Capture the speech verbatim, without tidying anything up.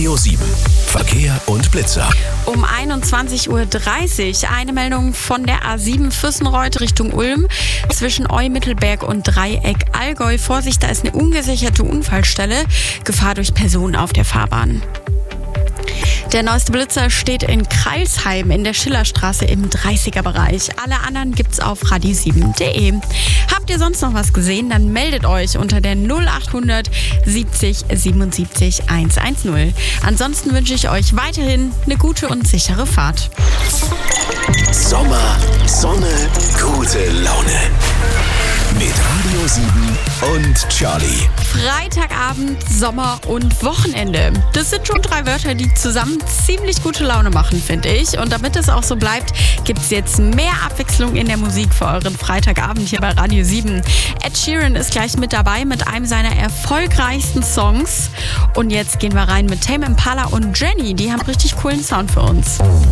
Radio sieben. Verkehr und Blitzer. Um einundzwanzig Uhr dreißig eine Meldung von der A sieben Füssenreuth Richtung Ulm. Zwischen Eu-Mittelberg und Dreieck Allgäu. Vorsicht, da ist eine ungesicherte Unfallstelle. Gefahr durch Personen auf der Fahrbahn. Der neueste Blitzer steht in Kreilsheim in der Schillerstraße im dreißiger-Bereich. Alle anderen gibt's auf radio sieben punkt de. Habt ihr sonst noch was gesehen? Dann meldet euch unter der null achthundert siebzig siebenundsiebzig hundertzehn. Ansonsten wünsche ich euch weiterhin eine gute und sichere Fahrt. Sommer, Sonne, gute Laune. Mit Radio sieben und Charlie. Freitagabend, Sommer und Wochenende. Das sind schon drei Wörter, die zusammen ziemlich gute Laune machen, finde ich. Und damit es auch so bleibt, gibt es jetzt mehr Abwechslung in der Musik für euren Freitagabend hier bei Radio sieben. Ed Sheeran ist gleich mit dabei mit einem seiner erfolgreichsten Songs. Und jetzt gehen wir rein mit Tame Impala und Jenny. Die haben richtig coolen Sound für uns.